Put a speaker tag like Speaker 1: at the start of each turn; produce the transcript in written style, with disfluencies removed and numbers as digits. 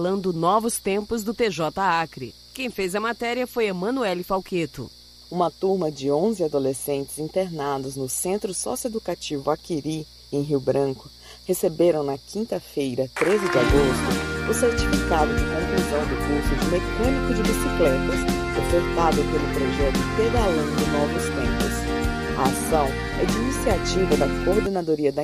Speaker 1: Falando Novos Tempos do TJ Acre. Quem fez a matéria foi Emanuele Falqueto.
Speaker 2: Uma turma de 11 adolescentes internados no Centro Socioeducativo Aquiri, em Rio Branco, receberam na quinta-feira, 13 de agosto, o certificado de conclusão do curso de mecânico de bicicletas, ofertado pelo projeto Pedalando Novos Tempos. A ação é de iniciativa da Coordenadoria da